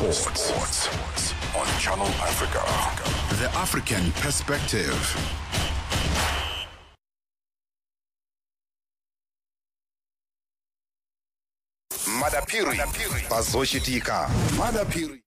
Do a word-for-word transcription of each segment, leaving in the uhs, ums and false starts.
Sports. Sports on Channel Africa. The African Perspective. Madapiri. Bazoshitika. Madapiri.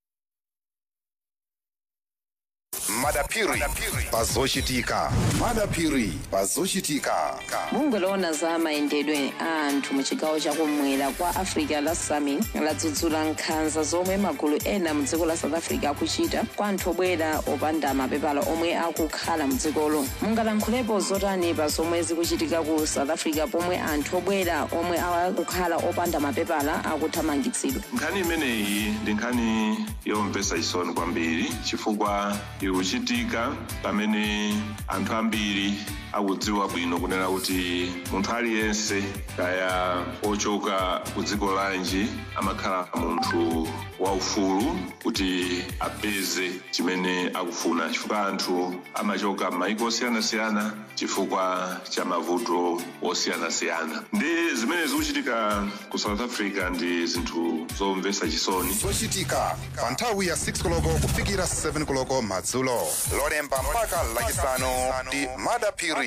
Madapiri. Bazoshitika. Madapiri. Bazoshitika. Mungolona za maendedwe anthu muchigawo chakumwera kwa Africa la Sami ladzudzula nkhanza zomwe magulu ena mdziko la South Africa akuchita kwa anthu obwera opanda mapepala omwe akukhala mdzikolo. Mungalankhulepo zotani pa zomwe zikuchitika ku South Africa pomwe anthu obwera omwe akukhala opanda mapepala akuthamangitsidwa. Nkhani imeneyi ndi nkhani yomvetsa chisoni kwambiri chifukwa ikuchitika pamene anthu ambiri akudziwa bwino kunena kuti munthu aliyense kaya ochoka ku dziko lanji amakhala munthu waufulu kuti apeze chimene akufuna chifukwa anthu amachoka m'mayiko osiyanasiyana chifukwa cha mavuto osiyanasiyana. Ndi zimene zikuchitika ku South Africa ndi zinthu zomvetsa chisoni. Zochitika pa nthawi ya six koloko kufikira seven koloko madzulo. Lolemba mpaka lachisanu ndi Madapiri.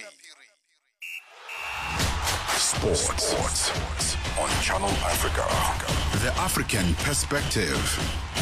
Sports. Sports on Channel Africa. The African Perspective.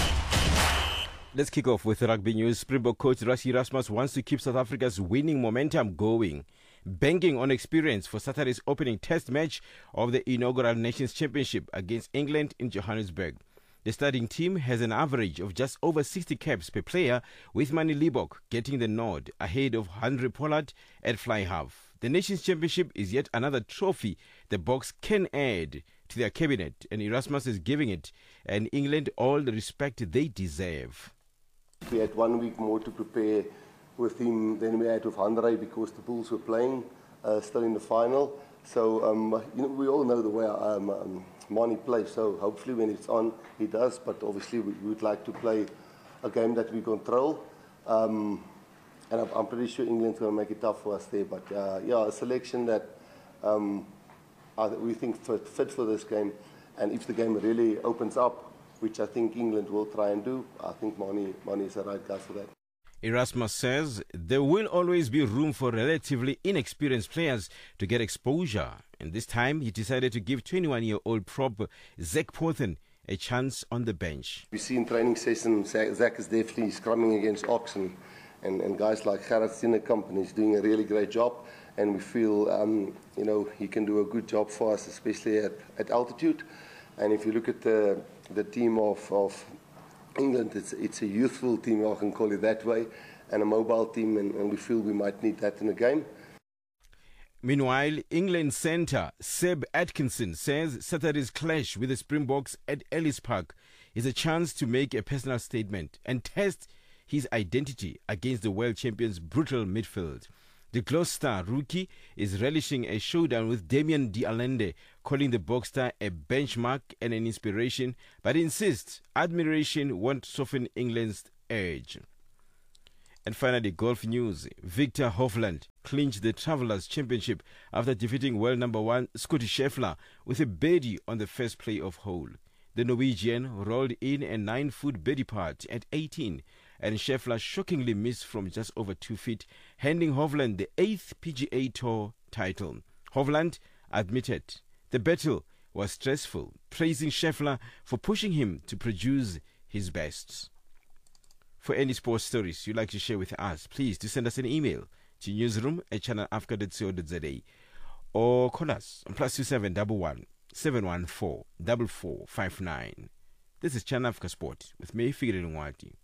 Let's kick off with rugby news. Springbok coach Rassie Erasmus wants to keep South Africa's winning momentum going, banking on experience for Saturday's opening test match of the inaugural Nations Championship against England in Johannesburg. The starting team has an average of just over sixty caps per player, with Manie Libbok getting the nod ahead of Henry Pollard at fly half. The Nations Championship is yet another trophy the Boks can add to their cabinet, and Erasmus is giving it and England all the respect they deserve. We had one week more to prepare with him than we had with Andre because the Bulls were playing uh, still in the final. So um, you know, we all know the way um, um, Manie plays, so hopefully when it's on, he does. But obviously we, we would like to play a game that we control. Um, and I'm, I'm pretty sure England's going to make it tough for us there. But uh, yeah, a selection that um, I, we think fit, fit for this game. And if the game really opens up, which I think England will try and do, I think Manie, Manie is the right guy for that. Erasmus says there will always be room for relatively inexperienced players to get exposure, and this time he decided to give twenty-one-year-old prop Zach Pothen a chance on the bench. We see in training session Zach is definitely scrumming against Oxen, and, and guys like Gerard Steenekamp is doing a really great job, and we feel um, you know he can do a good job for us, especially at, at altitude. And if you look at the the team of, of England, it's, it's a youthful team, I can call it that way, and a mobile team, and, and we feel we might need that in the game. Meanwhile, England centre Seb Atkinson says Saturday's clash with the Springboks at Ellis Park is a chance to make a personal statement and test his identity against the world champions' brutal midfield. The Gloucester rookie is relishing a showdown with Damien D'Allende, calling the Boxster a benchmark and an inspiration, but insists admiration won't soften England's edge. And finally, golf news. Victor Hovland clinched the Travellers' Championship after defeating world number one Scotty Scheffler with a birdie on the first play of hole. The Norwegian rolled in a nine-foot birdie putt at eighteen, and Scheffler shockingly missed from just over two feet, handing Hovland the eighth P G A Tour title. Hovland admitted the battle was stressful, praising Scheffler for pushing him to produce his best. For any sports stories you'd like to share with us, please do send us an email to newsroom at channel africa dot co dot za or call us on plus two seven one one seven one four four four five nine. This is Channel Africa Sport with me, Figure Nwati.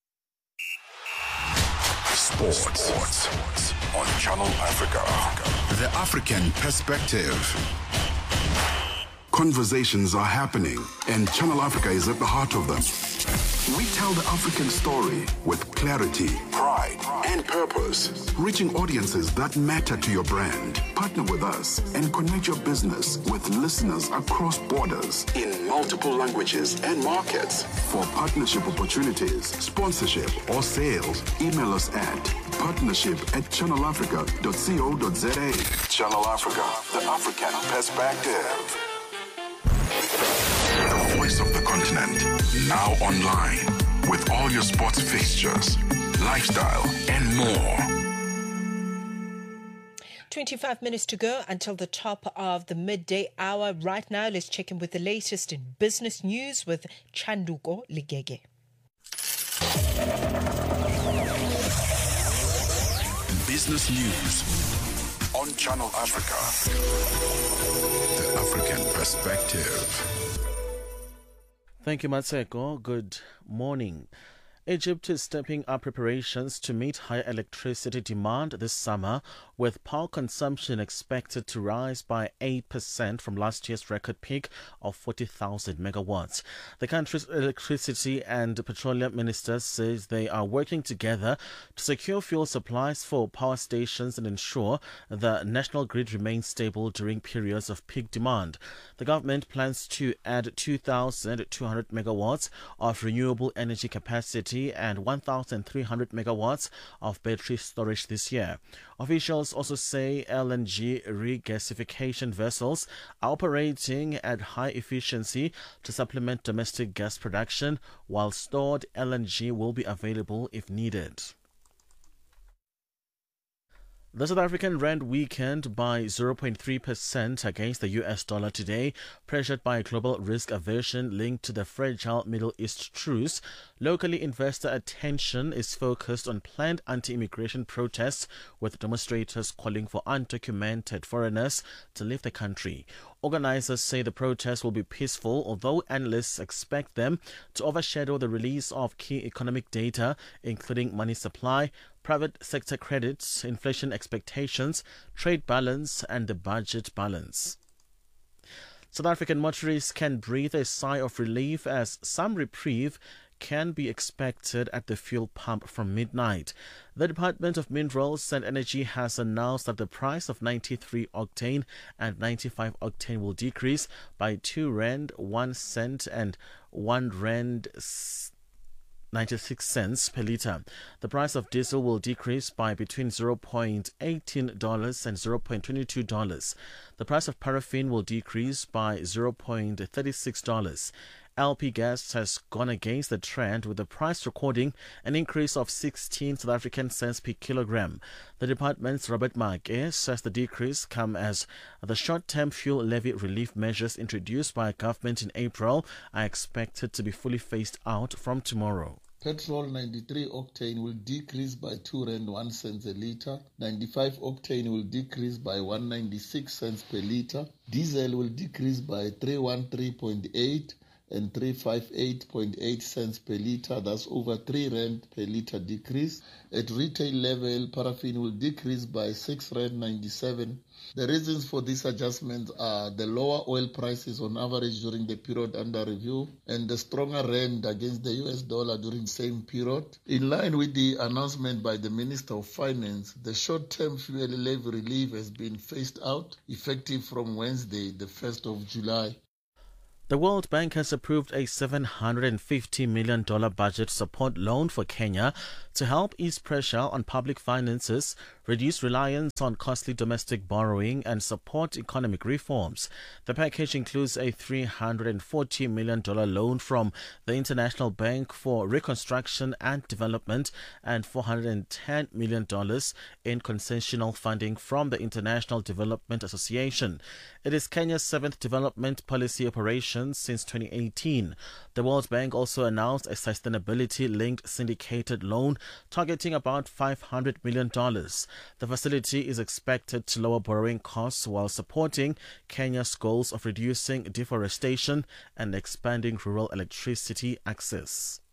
Sports. Sports on Channel Africa. The African Perspective. Conversations are happening, and Channel Africa is at the heart of them. We tell the African story with clarity, pride, and purpose, reaching audiences that matter to your brand. Partner with us and connect your business with listeners across borders in multiple languages and markets. For partnership opportunities, sponsorship, or sales, email us at partnership at channel africa dot co dot za. Channel Africa, the African Perspective. The voice voice of the continent. Now online with all your sports fixtures, lifestyle, and more. twenty-five minutes to go until the top of the midday hour. Right now, let's check in with the latest in business news with Chanduko Ligege. Business news on Channel Africa. The African perspective. Thank you, Matseko. Good morning. Egypt is stepping up preparations to meet higher electricity demand this summer, with power consumption expected to rise by eight percent from last year's record peak of forty thousand megawatts. The country's electricity and petroleum minister says they are working together to secure fuel supplies for power stations and ensure the national grid remains stable during periods of peak demand. The government plans to add two thousand two hundred megawatts of renewable energy capacity and one thousand three hundred megawatts of battery storage this year. Officials also say L N G regasification vessels are operating at high efficiency to supplement domestic gas production, while stored L N G will be available if needed. The South African rand weakened by zero point three percent against the U S dollar today, pressured by global risk aversion linked to the fragile Middle East truce. Locally, investor attention is focused on planned anti-immigration protests, with demonstrators calling for undocumented foreigners to leave the country. Organizers say the protests will be peaceful, although analysts expect them to overshadow the release of key economic data, including money supply, private sector credits, inflation expectations, trade balance, and the budget balance. South African motorists can breathe a sigh of relief as some reprieve can be expected at the fuel pump from midnight. The Department of Minerals and Energy has announced that the price of ninety-three octane and ninety-five octane will decrease by two rand, one cent and one rand ninety-six cents per litre. The price of diesel will decrease by between zero point one eight dollars and zero point two two dollars. The price of paraffin will decrease by zero point three six dollars. L P gas has gone against the trend, with the price recording an increase of sixteen South African cents per kilogram. The department's Robert Make says the decrease comes as the short-term fuel levy relief measures introduced by government in April are expected to be fully phased out from tomorrow. Petrol ninety-three octane will decrease by two rand one cent a litre. ninety-five octane will decrease by one ninety-six cents per litre. Diesel will decrease by three thirteen point eight and three fifty-eight point eight cents per litre. That's over three rand per litre decrease. At retail level, paraffin will decrease by six rand ninety-seven. The reasons for this adjustment are the lower oil prices on average during the period under review and the stronger rand against the U S dollar during the same period. In line with the announcement by the Minister of Finance, the short-term fuel levy relief has been phased out, effective from Wednesday, the first of July. The World Bank has approved a seven hundred fifty million dollars budget support loan for Kenya to help ease pressure on public finances, reduce reliance on costly domestic borrowing, and support economic reforms. The package includes a three hundred forty million dollars loan from the International Bank for Reconstruction and Development and four hundred ten million dollars in concessional funding from the International Development Association. It is Kenya's seventh development policy operation since twenty eighteen. The World Bank also announced a sustainability-linked syndicated loan targeting about five hundred million dollars. The facility is expected to lower borrowing costs while supporting Kenya's goals of reducing deforestation and expanding rural electricity access.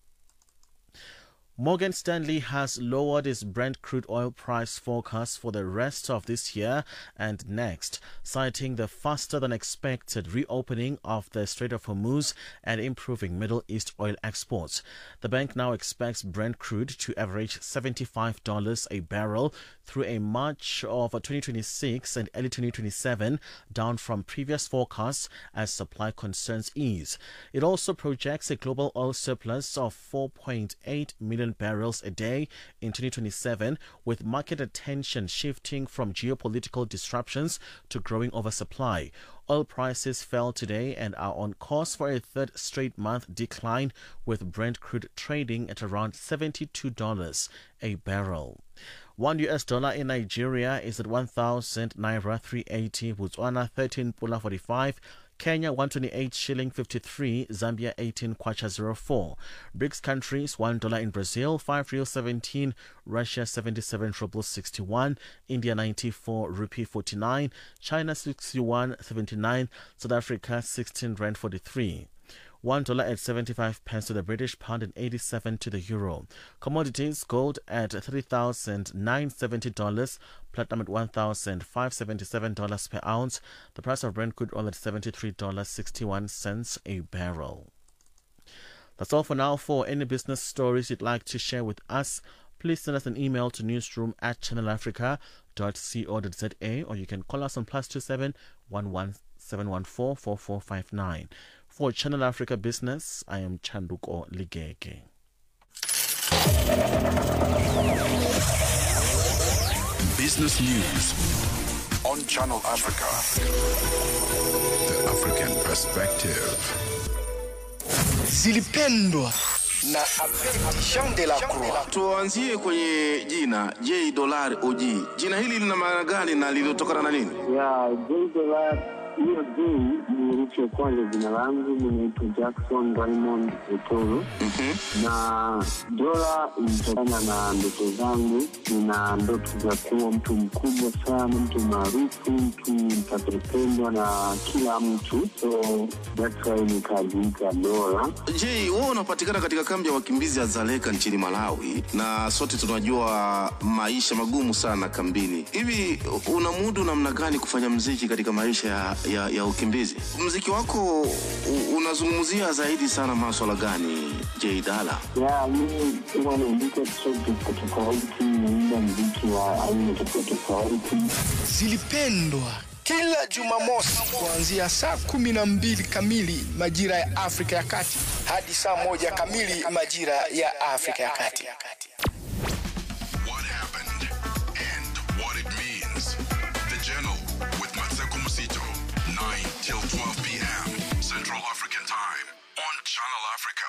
Morgan Stanley has lowered its Brent crude oil price forecast for the rest of this year and next, citing the faster-than-expected reopening of the Strait of Hormuz and improving Middle East oil exports. The bank now expects Brent crude to average seventy-five dollars a barrel through a March of twenty twenty-six and early twenty twenty-seven, down from previous forecasts as supply concerns ease. It also projects a global oil surplus of four point eight million million barrels a day in twenty twenty-seven, with market attention shifting from geopolitical disruptions to growing oversupply. Oil prices fell today and are on course for a third straight month decline, with Brent crude trading at around seventy-two dollars a barrel. One U S dollar in Nigeria is at one thousand Naira three eighty, Botswana thirteen Pula forty-five, Kenya one twenty-eight shilling fifty-three, Zambia eighteen kwacha zero four. BRICS countries, one dollar in Brazil, five real seventeen, Russia seventy-seven rubles sixty-one, India ninety-four rupee forty-nine, China sixty-one seventy-nine, South Africa sixteen rand forty-three. One dollar at seventy-five pence to the British pound and eighty-seven to the euro. Commodities: gold at three thousand nine hundred seventy dollars, platinum at one thousand five hundred seventy-seven dollars per ounce. The price of Brent crude oil at seventy-three dollars and sixty-one cents a barrel. That's all for now. For any business stories you'd like to share with us, please send us an email to newsroom at channel africa dot co dot za, or you can call us on plus two seven one one seven one four four four five nine. For Channel Africa Business, I am Chanduko Ligeke. Business news on Channel Africa. The African perspective. Zilipendwa na Abedi Jean de la Croix. Tuanzie kwenye jina J Dollar O G. Jina hili lina maana gani na lilitokana na nini? Ya J Dollar hiyo J ni herufi ya kwanza jina langu, ninaitwa Jackson Raymond Etoro. Mhm. Na dola ilitokana na ndoto zangu. Nina ndoto za kuwa mtu mkubwa sana, mtu maarufu, mtu mtapendwa na kila mtu. So that's why nikajiita dola. J, wewe unapatikana katika kambi ya wakimbizi ya Dzaleka nchini Malawi, na sote tunajua maisha magumu sana kambini. Hivi unamudu namna gani kufanya muziki katika maisha ya ya, ya ukimbizi? Muziki wako unazungumzia zaidi sana masuala gani, J Dollar? Ya, mimi huwa naandika tofauti tofauti, naimba muziki wa aina tofauti tofauti. Zilipendwa kila Jumamosi kuanzia saa kumi na mbili kamili majira ya Afrika ya Kati hadi saa moja kamili majira ya Afrika ya Kati. What happened and what it means. The Journal with Matseko Musito, nine till twelve p.m. Central African Time on Channel Africa.